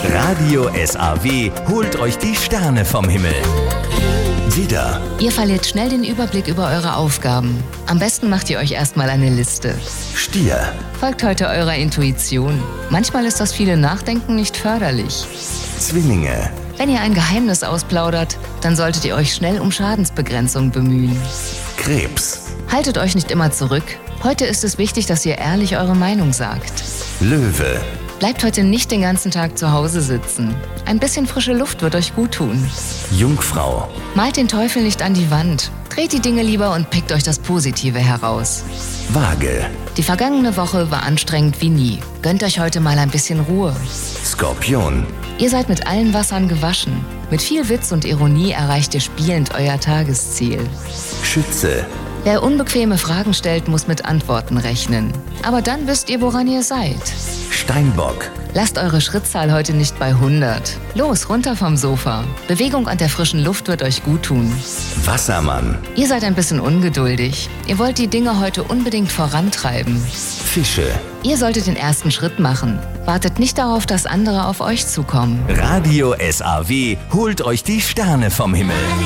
Radio SAW holt euch die Sterne vom Himmel. Widder, Ihr verliert schnell den Überblick über eure Aufgaben. Am besten macht ihr euch erstmal eine Liste. Stier, Folgt heute eurer Intuition. Manchmal ist das viele Nachdenken nicht förderlich. Zwillinge, Wenn ihr ein Geheimnis ausplaudert, dann solltet ihr euch schnell um Schadensbegrenzung bemühen. Krebs, Haltet euch nicht immer zurück. Heute ist es wichtig, dass ihr ehrlich eure Meinung sagt. Löwe, Bleibt heute nicht den ganzen Tag zu Hause sitzen. Ein bisschen frische Luft wird euch gut tun. Jungfrau, Malt den Teufel nicht an die Wand. Dreht die Dinge lieber und pickt euch das Positive heraus. Waage, Die vergangene Woche war anstrengend wie nie. Gönnt euch heute mal ein bisschen Ruhe. Skorpion, Ihr seid mit allen Wassern gewaschen. Mit viel Witz und Ironie erreicht ihr spielend euer Tagesziel. Schütze, Wer unbequeme Fragen stellt, muss mit Antworten rechnen. Aber dann wisst ihr, woran ihr seid. Steinbock, Lasst eure Schrittzahl heute nicht bei 100. Los, runter vom Sofa. Bewegung an der frischen Luft wird euch gut tun. Wassermann, Ihr seid ein bisschen ungeduldig. Ihr wollt die Dinge heute unbedingt vorantreiben. Fische. Ihr solltet den ersten Schritt machen. Wartet nicht darauf, dass andere auf euch zukommen. Radio SAW holt euch die Sterne vom Himmel.